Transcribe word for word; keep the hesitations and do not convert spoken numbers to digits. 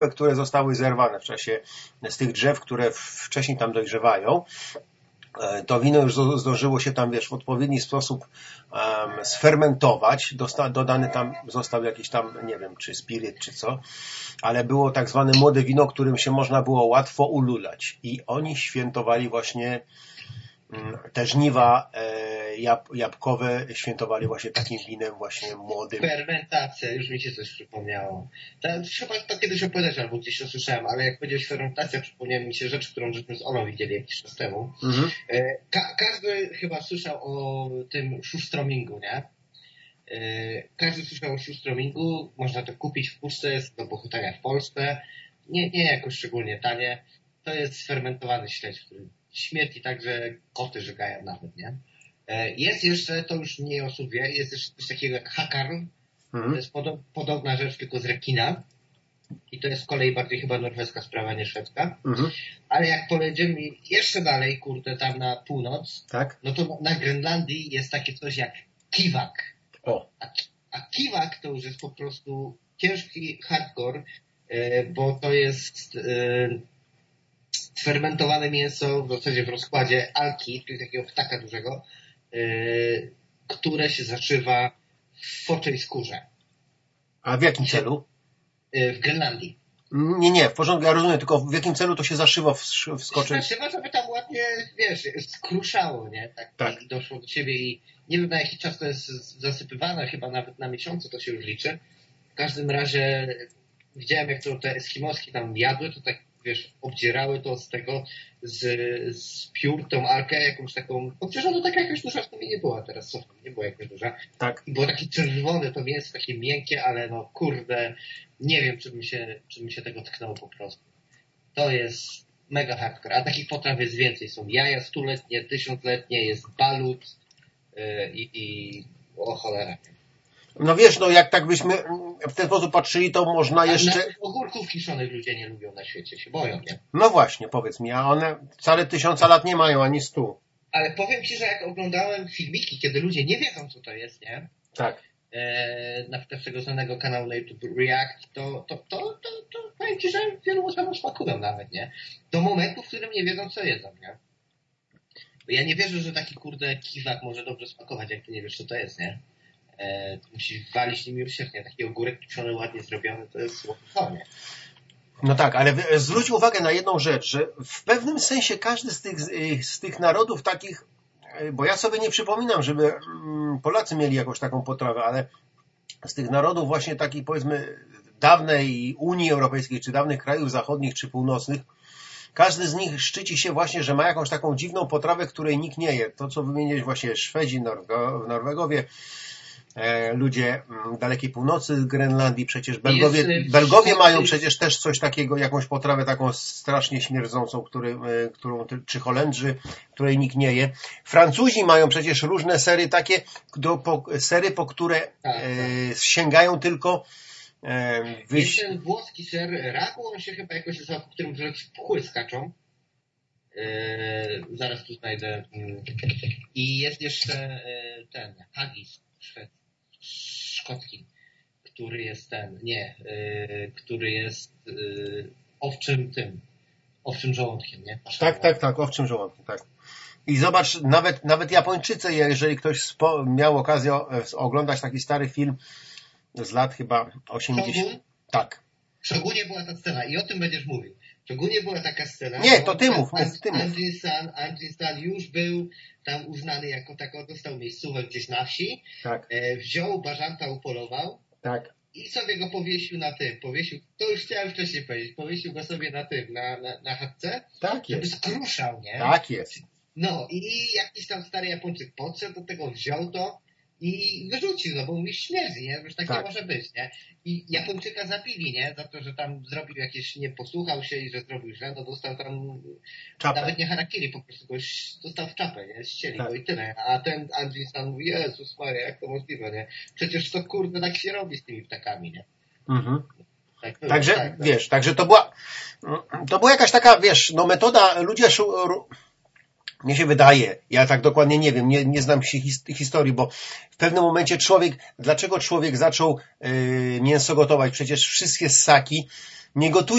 które zostały zerwane w czasie z tych drzew, które wcześniej tam dojrzewają. To wino już zdążyło się tam, wiesz, w odpowiedni sposób um, sfermentować. Dosta, dodany tam został jakiś tam, nie wiem, czy spiryt, czy co, ale było tak zwane młode wino, którym się można było łatwo ululać. I oni świętowali właśnie um, te żniwa e, jab, jabłkowe, świętowali właśnie takim winem właśnie młodym. Fermentacja, już mi się coś przypomniało. To, chyba to kiedyś opowiadać, albo gdzieś to słyszałem, ale jak powiedziałeś fermentacja, przypomniała mi się rzecz, którą żeśmy z Olą widzieli jakiś czas temu. Mhm. Ka- każdy chyba słyszał o tym szustromingu, nie? Każdy słyszał o szustromingu, można to kupić w puszce, jest do pochutania w Polsce. Nie, nie jakoś szczególnie tanie. To jest sfermentowany śledź, który śmierci tak, że koty żygają nawet, nie? Jest jeszcze, to już mniej osób wie, jest jeszcze coś takiego jak hakarl. Mhm. To jest podo- podobna rzecz, tylko z rekina. I to jest z kolei bardziej chyba norweska sprawa, nie szwedzka. Mhm. Ale jak pojedziemy jeszcze dalej, kurde, tam na północ, tak? No to na Grenlandii jest takie coś jak kiwak. O. A, a kiwak to już jest po prostu ciężki hardcore, yy, bo to jest yy, fermentowane mięso w zasadzie w rozkładzie alki, czyli takiego ptaka dużego, yy, które się zaczywa w foczej skórze. A w jakim celu? Yy, w Grenlandii. Nie, nie, w porządku, ja rozumiem, tylko w jakim celu to się zaszywa w, w skoczy? Zaszywa, żeby tam ładnie, wiesz, skruszało, nie? Tak, tak. I doszło do siebie i nie wiem na jaki czas to jest zasypywane, chyba nawet na miesiące to się już liczy. W każdym razie widziałem, jak to te eskimoski tam jadły, to tak, wiesz, obdzierały to z tego, z, z piór, tą alkę jakąś taką, chociaż ono taka jakaś duża w nie była teraz, co nie była jakaś duża. Tak. I było takie czerwone to mięso, takie miękkie, ale no kurde, nie wiem, czy mi się, czy mi się tego tknęło po prostu. To jest mega hardcore, a takich potraw jest więcej. Są jaja stuletnie, tysiącletnie, jest balut yy, i, i o cholera. No wiesz, no jak tak byśmy w ten sposób patrzyli, to można jeszcze... A ogórków kiszonych ludzie nie lubią na świecie, się boją, nie? No właśnie, powiedz mi, a one wcale tysiąca lat nie mają, ani stu. Ale powiem ci, że jak oglądałem filmiki, kiedy ludzie nie wiedzą, co to jest, nie? Tak. E, na przykład tego znanego kanału na YouTube React, to, to, to, to, to powiem ci, że wielu osobom smakują nawet, nie? Do momentu, w którym nie wiedzą, co jedzą, nie? Bo ja nie wierzę, że taki kurde kiwak może dobrze smakować, jak ty nie wiesz, co to jest, nie? E, musisz walić nim miłosiernie. Taki ogórek kiszony, ładnie zrobiony, to jest słodkowanie. No tak, ale zwróć uwagę na jedną rzecz, że w pewnym sensie każdy z tych, z tych narodów takich, bo ja sobie nie przypominam, żeby Polacy mieli jakąś taką potrawę, ale z tych narodów właśnie takich, powiedzmy, dawnej Unii Europejskiej, czy dawnych krajów zachodnich, czy północnych, każdy z nich szczyci się właśnie, że ma jakąś taką dziwną potrawę, której nikt nie je. To, co wymieniłeś właśnie Szwedzi, Norgo, Norwegowie, e, ludzie dalekiej północy Grenlandii, przecież Belgowie, Belgowie mają przecież też coś takiego, jakąś potrawę taką strasznie śmierdzącą, który, e, którą, czy Holendrzy, której nikt nie je. Francuzi mają przecież różne sery takie, do, po, sery, po które e, sięgają tylko Wyś... Jest ten włoski ser ragu, on się chyba jakoś nazywa, po którym pchły skaczą. Yy, zaraz tu znajdę. I jest jeszcze yy, ten haggis szwed, szkocki, który jest ten, nie, yy, który jest yy, owczym tym, owczym żołądkiem, nie? Pasza tak, tak, tak, owczym żołądkiem, tak. I zobacz, nawet, nawet Japończycy, jeżeli ktoś spo, miał okazję oglądać taki stary film z lat chyba osiemdziesiątych. Tak. W Shogunie była ta scena i o tym będziesz mówił. W Shogunie była taka scena. Nie, to ty mów, mów, ty mów. Anjin-san, Anjin-san już był tam uznany jako tako, dostał miejscówek gdzieś na wsi. Tak. E, wziął bażanta, upolował. Tak. I sobie go powiesił na tym. Powiesił, to już chciałem wcześniej powiedzieć, powiesił go sobie na tym, na, na, na chatce. Tak jest. Żeby skruszał, nie? Tak jest. No i jakiś tam stary Japończyk podszedł do tego, wziął to i wyrzucił, no bo mówi śmierdzi, nie? Już tak, tak nie może być, nie? I Japończyka zabili, nie? Za to, że tam zrobił jakieś, nie posłuchał się i że zrobił źle, no dostał tam czapę. Nawet nie harakiri, po prostu go dostał w czapę, nie? Ścieli tak. go i tyle. A ten Anjin-san mówi, Jezus Maria, jak to możliwe, nie? Przecież to kurde tak się robi z tymi ptakami, nie? Mhm. Tak, także, tak, tak. wiesz, także to była to była jakaś taka, wiesz, no metoda, ludzie mnie się wydaje, ja tak dokładnie nie wiem, nie, nie znam się his, historii, bo w pewnym momencie człowiek, dlaczego człowiek zaczął yy, mięso gotować? Przecież wszystkie ssaki nie gotują